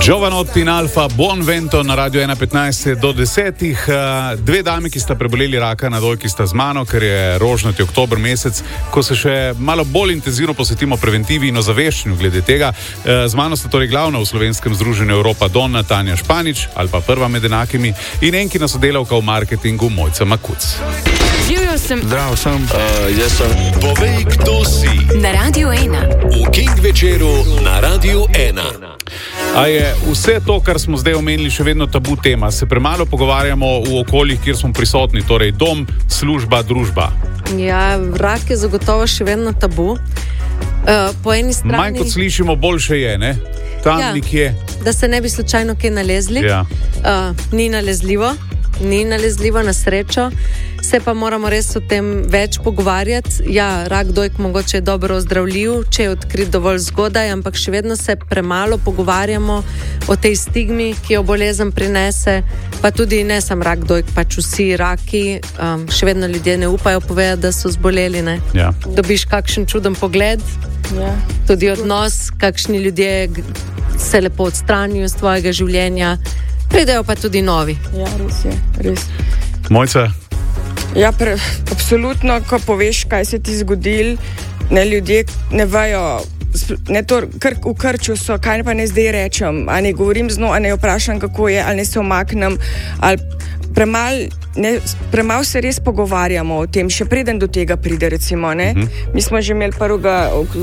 Giovanotti in Alfa, buon vento na Radio 1.15 do 10. Dve dami, ki sta preboleli raka na dojki, sta z mano, ker je rožnati oktober mesec, ko se še malo bolj intenzivno posvetimo preventivi in ozaveščanju glede tega. Z mano sta torej glavna v Slovenskem združenju Europa Don Tanja Španič, ali pa prva med enakimi, in enkina sodelavka v marketingu Mojca Makuc. Živjo sem. Zdrav sem. Jaz sem. Povej, kdo si. Na Radio 1. V King večeru na Radio 1. A je vse to, kar smo zdaj omenili, še vedno tabu tema? Se premalo pogovarjamo v okoljih, kjer smo prisotni, torej dom, služba, družba? Ja, rak je zagotovo še vedno tabu. Po eni strani... Manj kot slišimo, boljše je, ne? Tam nekje. Da se ne bi slučajno kaj nalezli. Ja. Ni nalezljivo na srečo. Se pa moramo res o tem več pogovarjati. Ja, rak dojk mogoče je dobro ozdravljiv, če je odkrit dovolj zgodaj, ampak še vedno se premalo pogovarjamo o tej stigmi, ki jo bolezen prinese, pa tudi ne sam rak dojk, pač vsi raki, še vedno ljudje ne upajo povedati, da so zboleli, ne? Ja. Dobiš kakšen čuden pogled, tudi odnos, kakšni ljudje se lepo odstranijo iz tvojega življenja, pridejo pa tudi novi. Ja, res je, res. Mojca? Ja, absolutno, ko poveš, kaj se ti zgodil, ne, ljudje ne vejo, ne to, v krču so, kaj pa ne zdaj rečem, a ne govorim z njo, a ne vprašam, kako je, ali ne se omaknem, ali premalo se res pogovarjamo o tem, še preden do tega pride, recimo, ne. Mi smo že imeli prvega